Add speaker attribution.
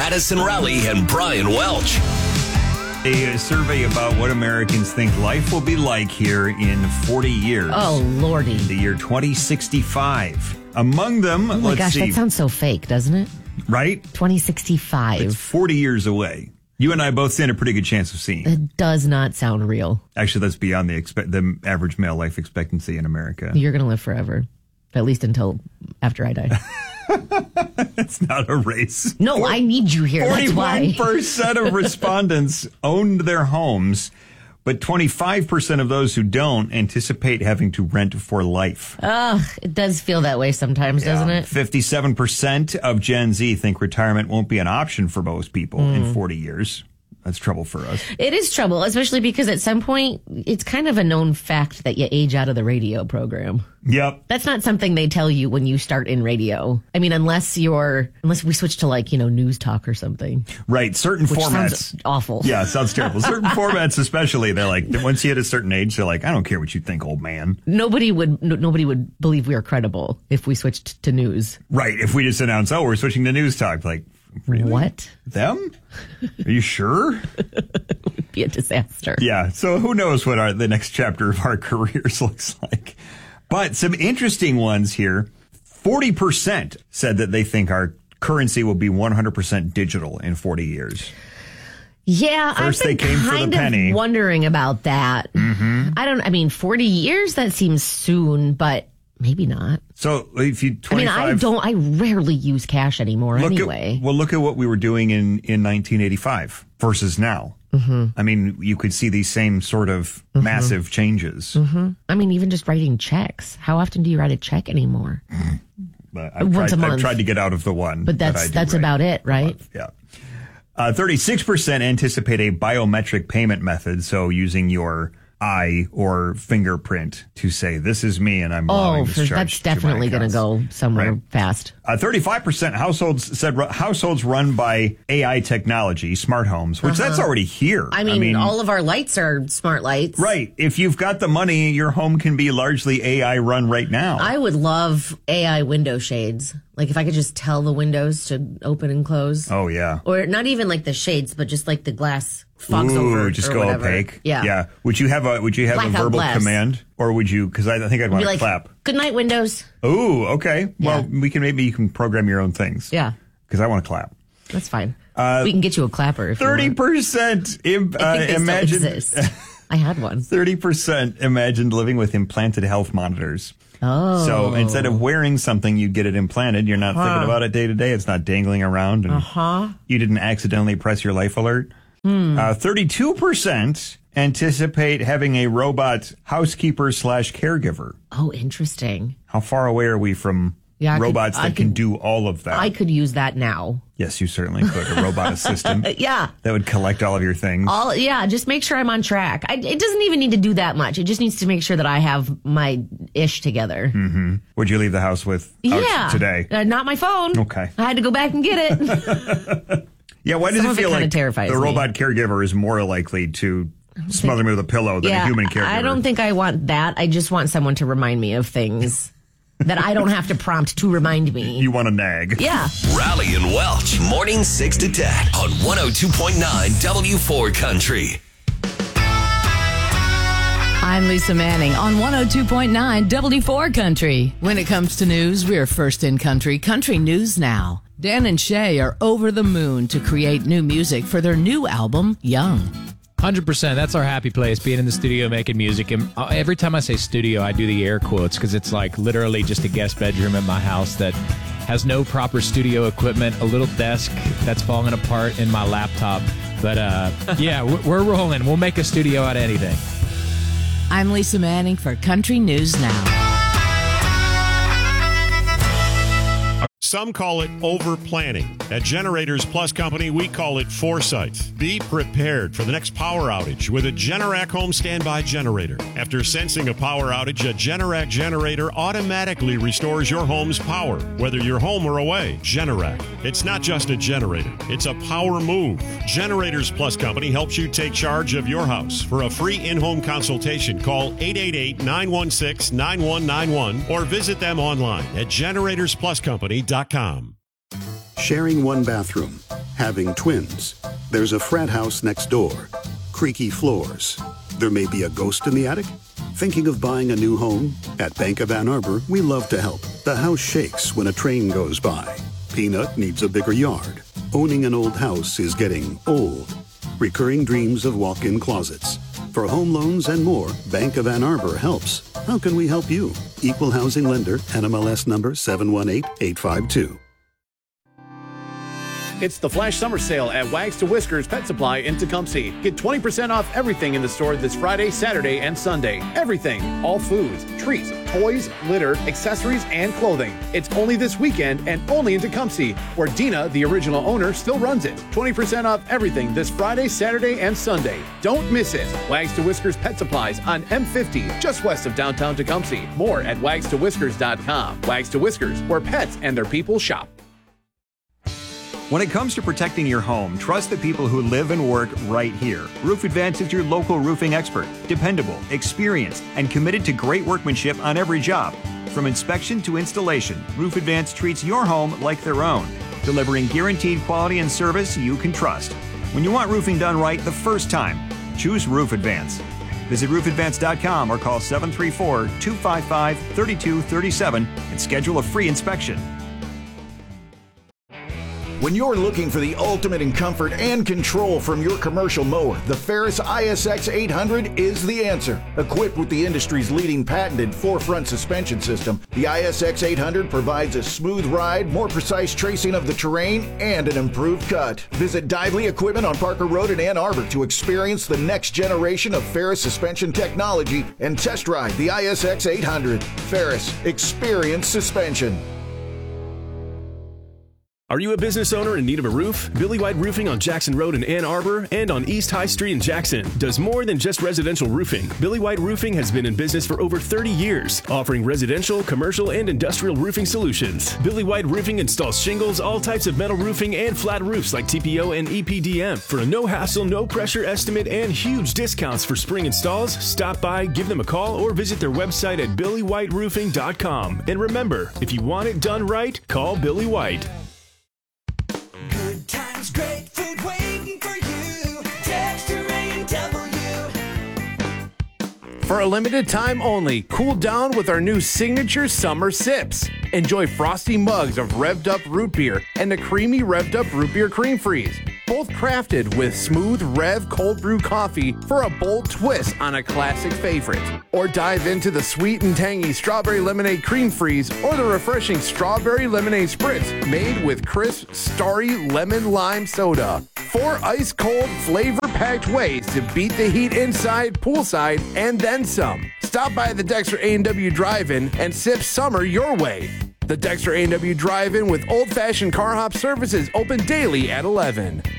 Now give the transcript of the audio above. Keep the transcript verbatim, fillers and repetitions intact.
Speaker 1: Addison Raleigh and Brian Welch.
Speaker 2: A survey about what Americans think life will be like here in forty years.
Speaker 3: Oh, Lordy.
Speaker 2: The year twenty sixty-five. Among them,
Speaker 3: Oh, my
Speaker 2: let's
Speaker 3: gosh,
Speaker 2: see.
Speaker 3: that sounds so fake, doesn't it?
Speaker 2: Right?
Speaker 3: twenty sixty-five.
Speaker 2: It's forty years away. You and I both stand a pretty good chance of seeing.
Speaker 3: It does not sound real.
Speaker 2: Actually, that's beyond the expect the average male life expectancy in America.
Speaker 3: You're going to live forever, at least until after I die.
Speaker 2: It's not a race.
Speaker 3: No, For- I need you here. That's why.
Speaker 2: forty-one percent of respondents owned their homes, but twenty-five percent of those who don't anticipate having to rent for life.
Speaker 3: Ugh, it does feel that way sometimes,
Speaker 2: Yeah.
Speaker 3: doesn't it?
Speaker 2: fifty-seven percent of Gen Z think retirement won't be an option for most people
Speaker 3: Mm.
Speaker 2: in forty years. That's trouble for us.
Speaker 3: It is trouble, especially because at some point, it's kind of a known fact that you age out of the radio program.
Speaker 2: Yep.
Speaker 3: That's not something they tell you when you start in radio. I mean, unless you're, unless we switch to like, you know, news talk or something.
Speaker 2: Right. Certain
Speaker 3: Which
Speaker 2: formats.
Speaker 3: sounds awful.
Speaker 2: Yeah, it sounds terrible. Certain formats, especially, they're like, once you hit a certain age, they're like, I don't care what you think, old man.
Speaker 3: Nobody would, no, nobody would believe we are credible if we switched to news.
Speaker 2: Right. If we just announce, oh, we're switching to news talk, like, really?
Speaker 3: What?
Speaker 2: Them? Are you sure?
Speaker 3: It would be a disaster.
Speaker 2: Yeah. So who knows what our, the next chapter of our careers looks like. But some interesting ones here. forty percent said that they think our currency will be one hundred percent digital in forty years.
Speaker 3: Yeah,
Speaker 2: First
Speaker 3: I've been
Speaker 2: they came for the
Speaker 3: kind
Speaker 2: penny.
Speaker 3: of wondering about that.
Speaker 2: Mm-hmm.
Speaker 3: I don't, I mean, forty years, that seems soon, but maybe not.
Speaker 2: So if you twenty-five,
Speaker 3: I mean, I don't, I rarely use cash anymore
Speaker 2: look
Speaker 3: anyway.
Speaker 2: At, well, look at what we were doing in, in nineteen eighty-five versus now. Mm-hmm. I mean, you could see these same sort of mm-hmm. massive changes.
Speaker 3: Mm-hmm. I mean, even just writing checks. How often do you write a check anymore?
Speaker 2: But I've
Speaker 3: Once
Speaker 2: tried,
Speaker 3: a month.
Speaker 2: I've tried to get out of the one.
Speaker 3: But that's
Speaker 2: that I do
Speaker 3: that's
Speaker 2: write.
Speaker 3: about it, right?
Speaker 2: Yeah. Uh, thirty-six percent anticipate a biometric payment method, so using your eye or fingerprint to say, this is me and I'm allowing
Speaker 3: Oh,
Speaker 2: this
Speaker 3: for,
Speaker 2: charge
Speaker 3: that's definitely going to go somewhere
Speaker 2: Right.
Speaker 3: fast.
Speaker 2: Uh, thirty-five percent households said ru- households run by A I technology, smart homes, which that's already here.
Speaker 3: I mean, all of our lights are smart lights.
Speaker 2: Right. If you've got the money, your home can be largely A I run right now.
Speaker 3: I would love A I window shades. Like if I could just tell the windows to open and close.
Speaker 2: oh, yeah.
Speaker 3: Or not even like the shades, but just like the glass fogs
Speaker 2: Ooh,
Speaker 3: over.
Speaker 2: just
Speaker 3: or
Speaker 2: go
Speaker 3: whatever.
Speaker 2: opaque.
Speaker 3: Yeah.
Speaker 2: Yeah. Would you have a Would you have
Speaker 3: Blackout
Speaker 2: a verbal
Speaker 3: glass.
Speaker 2: command, or would you? Because I, I think I'd want
Speaker 3: Be
Speaker 2: to
Speaker 3: like,
Speaker 2: clap.
Speaker 3: good night, windows.
Speaker 2: Ooh, okay. Well,
Speaker 3: Yeah.
Speaker 2: we can maybe you can program your own things.
Speaker 3: Yeah.
Speaker 2: Because I want to clap.
Speaker 3: That's fine. we can get you a clapper if
Speaker 2: Thirty
Speaker 3: you want.
Speaker 2: percent. Im-
Speaker 3: I
Speaker 2: uh,
Speaker 3: think they
Speaker 2: imagine.
Speaker 3: still exist. I had one.
Speaker 2: Thirty percent imagined living with implanted health monitors.
Speaker 3: Oh.
Speaker 2: So instead of wearing something, you get it implanted. You're not thinking about it day to day. It's not dangling around. And
Speaker 3: Uh-huh.
Speaker 2: you didn't accidentally press your life alert.
Speaker 3: Hmm.
Speaker 2: Uh, thirty-two percent anticipate having a robot housekeeper slash caregiver.
Speaker 3: Oh, interesting.
Speaker 2: How far away are we from
Speaker 3: Yeah, I could-
Speaker 2: robots
Speaker 3: I
Speaker 2: that can
Speaker 3: could-
Speaker 2: do all of that?
Speaker 3: I could use that now.
Speaker 2: Yes, you certainly could. A robot assistant
Speaker 3: Yeah.
Speaker 2: that would collect all of your things.
Speaker 3: All yeah, just make sure I'm on track. I, it doesn't even need to do that much. It just needs to make sure that I have my ish together.
Speaker 2: Mm-hmm. Would you leave the house with out
Speaker 3: Yeah.
Speaker 2: today?
Speaker 3: Uh, not my phone.
Speaker 2: Okay.
Speaker 3: I had to go back and get it.
Speaker 2: Yeah, why does
Speaker 3: Some
Speaker 2: it
Speaker 3: of it
Speaker 2: feel
Speaker 3: kinda
Speaker 2: like
Speaker 3: terrifies
Speaker 2: the
Speaker 3: me.
Speaker 2: robot caregiver is more likely to smother me with a pillow than
Speaker 3: yeah,
Speaker 2: a human caregiver?
Speaker 3: I don't think I want that. I just want someone to remind me of things that I don't have to prompt to remind me.
Speaker 2: You want a nag.
Speaker 3: Yeah.
Speaker 1: Raleigh and Welch, morning six to ten on one oh two point nine W four Country.
Speaker 4: I'm Lisa Manning on one oh two point nine W four Country. When it comes to news, we're first in country. Country News Now. Dan and Shay are over the moon to create new music for their new album, Young.
Speaker 5: one hundred percent. That's our happy place, being in the studio making music. And every time I say studio, I do the air quotes because it's like literally just a guest bedroom at my house that has no proper studio equipment, a little desk that's falling apart in my laptop. But uh, yeah, we're rolling. We'll make a studio out of anything.
Speaker 4: I'm Lisa Manning for Country News Now.
Speaker 6: Some call it over-planning. At Generators Plus Company, we call it foresight. Be prepared for the next power outage with a Generac home standby generator. After sensing a power outage, a Generac generator automatically restores your home's power, whether you're home or away. Generac. It's not just a generator. It's a power move. Generators Plus Company helps you take charge of your house. For a free in-home consultation, call eight eight eight, nine one six, nine one nine one or visit them online at generators plus company dot com.
Speaker 7: Sharing one bathroom, having twins. There's a frat house next door. Creaky floors. There may be a ghost in the attic. Thinking of buying a new home? At Bank of Ann Arbor, we love to help. The house shakes when a train goes by. Peanut needs a bigger yard. Owning an old house is getting old. Recurring dreams of walk-in closets. For home loans and more, Bank of Ann Arbor helps. How can we help you? Equal housing lender, N M L S number seven one eight eight five two.
Speaker 8: It's the Flash Summer Sale at Wags to Whiskers Pet Supply in Tecumseh. Get twenty percent off everything in the store this Friday, Saturday, and Sunday. Everything. All foods, treats, toys, litter, accessories, and clothing. It's only this weekend and only in Tecumseh, where Dina, the original owner, still runs it. twenty percent off everything this Friday, Saturday, and Sunday. Don't miss it. Wags to Whiskers Pet Supplies on M fifty, just west of downtown Tecumseh. More at wags to whiskers dot com. Wags to Whiskers, where pets and their people shop.
Speaker 2: When it comes to protecting your home, trust the people who live and work right here. Roof Advance is your local roofing expert, dependable, experienced, and committed to great workmanship on every job. From inspection to installation, Roof Advance treats your home like their own, delivering guaranteed quality and service you can trust. When you want roofing done right the first time, choose Roof Advance. Visit roof advance dot com or call seven three four, two five five, three two three seven and schedule a free inspection.
Speaker 9: When you're looking for the ultimate in comfort and control from your commercial mower, the Ferris I S X eight hundred is the answer. Equipped with the industry's leading patented four-front suspension system, the I S X eight hundred provides a smooth ride, more precise tracing of the terrain, and an improved cut. Visit Dively Equipment on Parker Road in Ann Arbor to experience the next generation of Ferris suspension technology and test ride the I S X eight hundred. Ferris, experience suspension.
Speaker 10: Are you a business owner in need of a roof? Billy White Roofing on Jackson Road in Ann Arbor and on East High Street in Jackson does more than just residential roofing. Billy White Roofing has been in business for over thirty years, offering residential, commercial, and industrial roofing solutions. Billy White Roofing installs shingles, all types of metal roofing, and flat roofs like T P O and E P D M. For a no-hassle, no-pressure estimate and huge discounts for spring installs, stop by, give them a call, or visit their website at billy white roofing dot com. And remember, if you want it done right, call Billy White.
Speaker 11: Good times, great food waiting for you. Dexter A and W.
Speaker 8: For a limited time only, cool down with our new signature summer sips. Enjoy frosty mugs of revved up root beer and the creamy revved up root beer cream freeze. Both crafted with smooth Rev cold brew coffee for a bold twist on a classic favorite. Or dive into the sweet and tangy strawberry lemonade cream freeze or the refreshing strawberry lemonade spritz made with crisp, starry lemon lime soda. Four ice cold, flavor packed ways to beat the heat inside, poolside, and then some. Stop by the Dexter A and W Drive-In and sip summer your way. The Dexter A and W Drive-In with old-fashioned car hop services open daily at eleven.